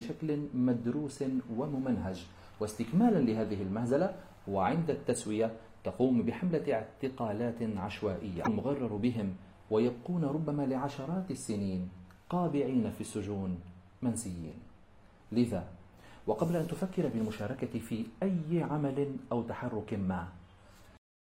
بشكل مدروس وممنهج. واستكمالا لهذه المهزلة، وعند التسوية تقوم بحملة اعتقالات عشوائية المغرر بهم، ويبقون ربما لعشرات السنين قابعين في السجون منسيين. لذا وقبل أن تفكر بالمشاركة في أي عمل أو تحرك ما،